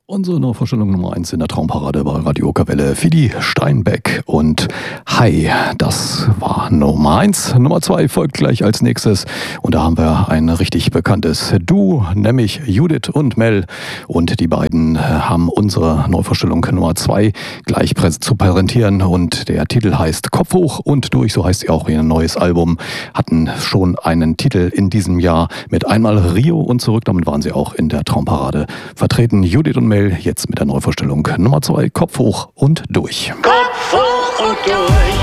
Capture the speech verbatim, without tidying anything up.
Unsere Neuvorstellung Nummer eins in der Traumparade bei Radio Okerwelle, Fidi Steinbeck und Hi, das war Nummer eins. Nummer zwei folgt gleich als nächstes und da haben wir ein richtig bekanntes Duo, nämlich Judith und Mel, und die beiden haben unsere Neuvorstellung Nummer zwei gleich prä- zu präsentieren und der Titel heißt Kopf hoch und durch, so heißt sie auch, ihr neues Album, hatten schon einen Titel in diesem Jahr mit Einmal Rio und zurück, damit waren sie auch in der Traumparade vertreten. Judith und Mel jetzt mit der Neuvorstellung Nummer zwei, Kopf hoch und durch. Kopf hoch und durch.